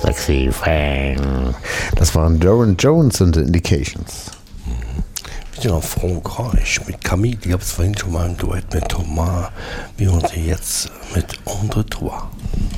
Sexy Fang. Das waren Darren Jones und The Indications. Wir sind auf Frankreich mit Camille. Ich habe es vorhin schon mal ein Duett mit Thomas. Wir hören sie jetzt mit Entre Trois.